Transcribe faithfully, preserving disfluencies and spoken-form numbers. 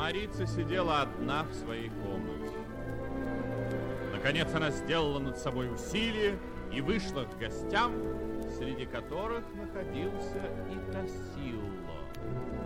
Марица сидела одна в своей комнате. Наконец она сделала над собой усилие и вышла к гостям, среди которых находился и Тассило.